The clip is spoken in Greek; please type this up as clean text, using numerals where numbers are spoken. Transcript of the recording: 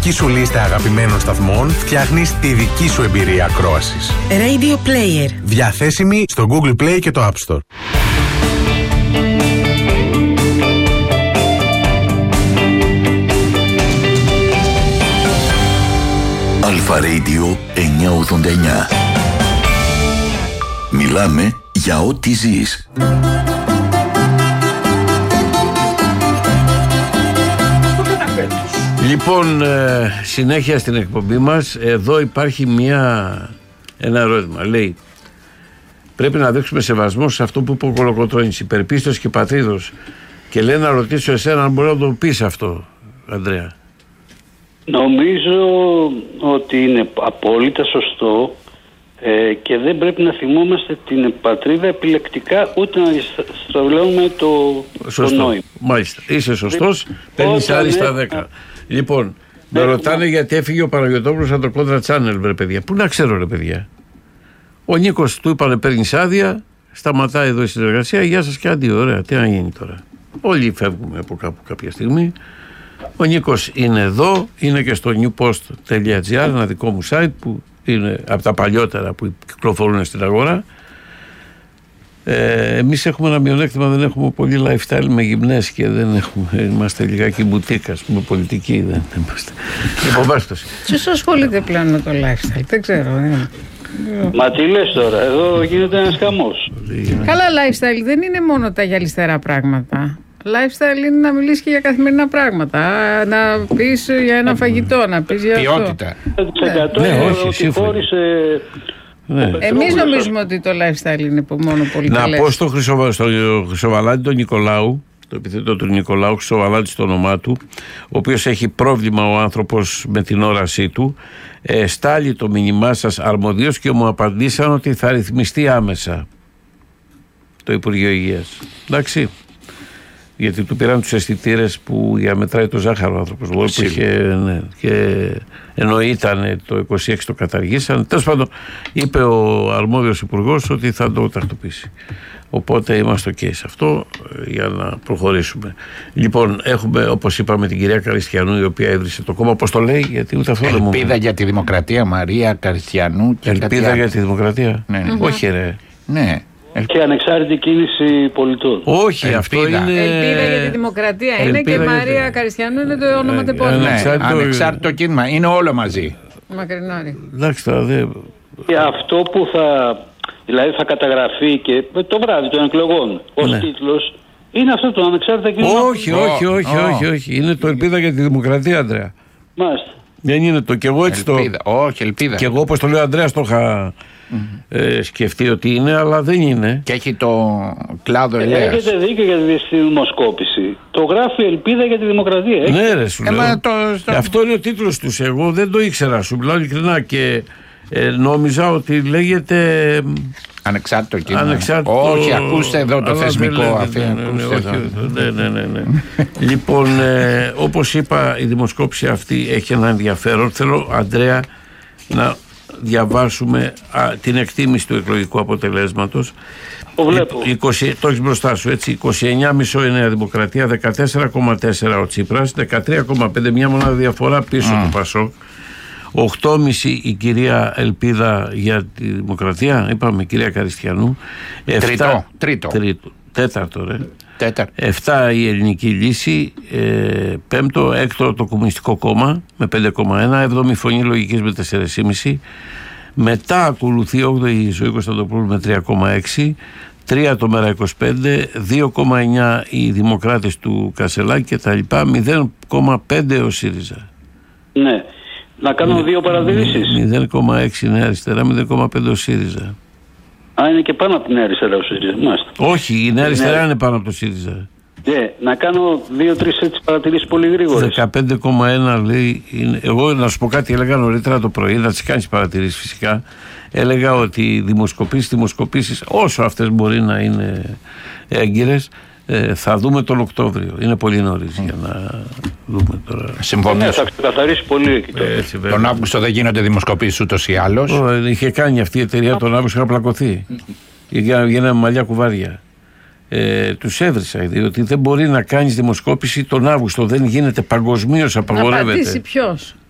δική σου λίστα αγαπημένων σταθμών, φτιάχνεις τη δική σου εμπειρία ακρόασης. Radio Player. Διαθέσιμη στο Google Play και το App Store. Αλφα Radio 989. Μιλάμε για ό,τι ζεις. Λοιπόν, συνέχεια στην εκπομπή μας. Εδώ υπάρχει ένα ερώτημα. Λέει, πρέπει να δείξουμε σεβασμό σε αυτό που είπε ο Κολοκοτρώνης, υπερπίστος και πατρίδος. Και λέει να ρωτήσω εσένα αν μπορεί να το πεις αυτό, Ανδρέα. Νομίζω ότι είναι απόλυτα σωστό και δεν πρέπει να θυμόμαστε την πατρίδα επιλεκτικά, ούτε να στραβλώνουμε το νόημα. Μάλιστα, είσαι σωστός, παίρνεις άριστα 10. Λοιπόν, με ρωτάνε γιατί έφυγε ο Παναγιωτόπουλος από το Κόντρα Channel, ρε παιδιά. Πού να ξέρω, ρε παιδιά. Ο Νίκος του είπανε παίρνεις άδεια, σταματάει εδώ η συνεργασία, γεια σας και αντίο, ωραία, τι να γίνει τώρα. Όλοι φεύγουμε από κάπου κάποια στιγμή. Ο Νίκος είναι εδώ, είναι και στο newpost.gr, ένα δικό μου site που είναι από τα παλιότερα που κυκλοφορούν στην αγορά. Εμείς έχουμε ένα μειονέκτημα, δεν έχουμε πολύ lifestyle με γυμνές και δεν έχουμε, είμαστε λιγάκι μπουτίκα, ας πούμε, πολιτικοί δεν είμαστε. Υποβάσταση. Ποιος ασχολείται πλέον με το lifestyle, δεν ξέρω. Μα τι λες τώρα, εδώ γίνεται ένας χαμός. Καλά, lifestyle δεν είναι μόνο τα γυαλιστερά πράγματα. Lifestyle είναι να μιλήσεις και για καθημερινά πράγματα. Να πεις για ένα φαγητό, να πεις για ποιότητα. Ναι, όχι, σύμφωνα. Εμείς νομίζουμε ότι το lifestyle είναι μόνο πολύ να καλές. πω στο Χρυσοβαλάντη τον Νικολάου, το επιθέτω του Νικολάου, Χρυσοβαλάντη στο όνομά του, ο οποίος έχει πρόβλημα ο άνθρωπος με την όρασή του. Στάλει το μήνυμά σας αρμοδίως και μου απαντήσαν ότι θα ρυθμιστεί άμεσα το Υπουργείο Υγείας. Εντάξει. Γιατί του πήραν τους αισθητήρες που μετράει το ζάχαρο ο άνθρωπος που είχε, και ενώ ήταν το 26 το καταργήσαν. Τέλος πάντων, είπε ο αρμόδιος υπουργός ότι θα το τακτοποιήσει. Οπότε είμαστε ok σε αυτό για να προχωρήσουμε. Λοιπόν, έχουμε, όπως είπαμε, την κυρία Καριστιανού, η οποία ίδρυσε το κόμμα. Πώς το λέει, γιατί ούτε αυτό δεν μου. Ελπίδα για τη Δημοκρατία, Μαρία Καριστιανού. Και Ελπίδα για τη Δημοκρατία. Ναι. Όχι, ρε. Ναι. Και ανεξάρτητη κίνηση πολιτών. Όχι, αυτό είναι. Ελπίδα για τη Δημοκρατία είναι και Μαρία Καριστιανού είναι το όνομα τεπώνυμο. Ναι, ανεξάρτητο κίνημα. Είναι όλο μαζί. Μακρινάρι. Εντάξει, τώρα δεν. Και αυτό που δηλαδή θα καταγραφεί και το βράδυ των εκλογών ως τίτλος είναι αυτό το ανεξάρτητα κίνημα. Όχι. Είναι το Ελπίδα για τη Δημοκρατία, Ανδρέα. Μάλιστα. Δεν είναι το. Και εγώ έτσι ελπίδα. Όχι, ελπίδα. Και εγώ, όπως το λέω, Ανδρέας, το είχα σκεφτεί ότι είναι, αλλά δεν είναι. Και έχει το κλάδο ελέας. Έχετε δίκιο για τη δημοσκόπηση. Το γράφει Ελπίδα για τη Δημοκρατία. Ναι, ρε, σου λέω. Αυτό είναι ο τίτλος τους. Εγώ δεν το ήξερα, σου μιλάω ειλικρινά, και νόμιζα ότι λέγεται ανεξάρτητο κίνημα. Όχι, ακούστε εδώ το θεσμικό. Ναι. Λοιπόν, όπως είπα, η δημοσκόπηση αυτή έχει ένα ενδιαφέρον. Θέλω, Ανδρέα, να διαβάσουμε την εκτίμηση του εκλογικού αποτελέσματος. Το βλέπω. Το έχεις μπροστά σου, έτσι. 29,5 η Νέα Δημοκρατία, 14,4 ο Τσίπρας, 13,5 μια μονάδα διαφορά πίσω του Πασόκ, 8,5 η κυρία Ελπίδα για τη Δημοκρατία, είπαμε, κυρία Καριστιανού, τέταρτο, ρε. 7 η Ελληνική Λύση, 5ο, 6ο το Κομμουνιστικό Κόμμα με 5,1, 7η Φωνή Λογικής με 4,5, μετά ακολουθεί 8η η Ζωή Κωνσταντοπούλου με 3,6, 3 το Μέρα25, 2,9 οι Δημοκράτες του Κασελάκη και τα λοιπά, 0,5 ο ΣΥΡΙΖΑ. Ναι. Να κάνω δύο παρατηρήσεις. 0,6 Νέα Αριστερά, 0,5 ο ΣΥΡΙΖΑ. Είναι και πάνω από την Νέα Αριστερά ο ΣΥΡΙΖΑ. Όχι, η Νέα Αριστερά είναι πάνω από το ΣΥΡΙΖΑ. Ναι, να κάνω 2-3 έτσι παρατηρήσεις πολύ γρήγορες. 15,1 λέει. Εγώ να σου πω κάτι, έλεγα νωρίτερα το πρωί, να τις κάνεις παρατηρήσεις φυσικά. Έλεγα ότι οι δημοσκοπήσεις, όσο αυτές μπορεί να είναι έγκυρες, θα δούμε τον Οκτώβριο. Είναι πολύ νωρίς για να δούμε τώρα. Συμφωνώ. Θα ξεκαθαρίσει πολύ εκεί τώρα. Τον Αύγουστο δεν γίνονται δημοσκοπήσεις ούτως ή άλλως. Είχε κάνει αυτή η εταιρεία τον Αύγουστο, είχα πλακωθεί. Γίναμε μαλλιά κουβάρια. Τους έβρισα, διότι δεν μπορεί να κάνεις δημοσκόπηση τον Αύγουστο. Δεν γίνεται, παγκοσμίως απαγορεύεται. Να απαντήσει ποιος.